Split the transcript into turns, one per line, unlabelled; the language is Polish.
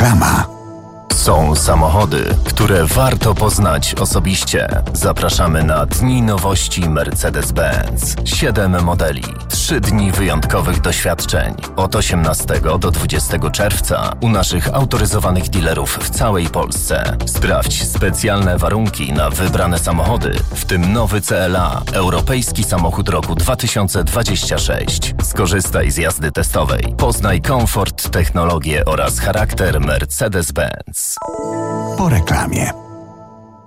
Reklama.
Są samochody, które warto poznać osobiście. Zapraszamy na Dni Nowości Mercedes-Benz. 7 modeli, 3 dni wyjątkowych doświadczeń. Od 18 do 20 czerwca u naszych autoryzowanych dealerów w całej Polsce. Sprawdź specjalne warunki na wybrane samochody, w tym nowy CLA, europejski samochód roku 2026. Skorzystaj z jazdy testowej. Poznaj komfort, technologię oraz charakter Mercedes-Benz.
Po reklamie.